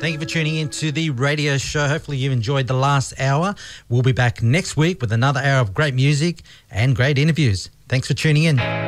Thank you for tuning in to the radio show. Hopefully you've enjoyed the last hour. We'll be back next week with another hour of great music and great interviews. Thanks for tuning in.